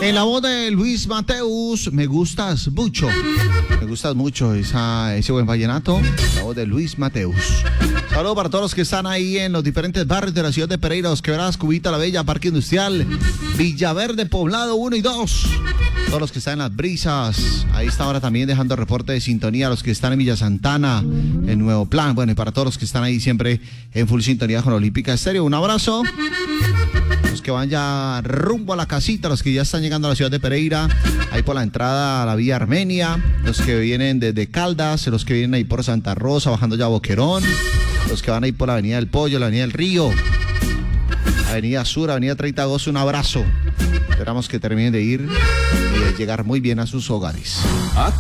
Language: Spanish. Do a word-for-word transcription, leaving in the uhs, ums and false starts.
En la voz de Luis Mateus, me gustas mucho. Me gustas mucho esa, ese buen vallenato. La voz de Luis Mateus. Saludos para todos los que están ahí en los diferentes barrios de la ciudad de Pereira, Los Quebradas, Cubita, La Bella, Parque Industrial, Villaverde, Poblado uno y dos. Todos los que están en Las Brisas. Ahí está ahora también dejando reporte de sintonía. Los que están en Villa Santana, en Nuevo Plan. Bueno, y para todos los que están ahí siempre en full sintonía con Olímpica Estéreo. Un abrazo. Los que van ya rumbo a la casita, los que ya están llegando a la ciudad de Pereira, ahí por la entrada a la vía Armenia, los que vienen desde Caldas, los que vienen ahí por Santa Rosa, bajando ya a Boquerón, los que van ahí por la avenida del Pollo, la avenida del Río, avenida Sur, avenida treinta de agosto, un abrazo. Esperamos que terminen de ir y de llegar muy bien a sus hogares.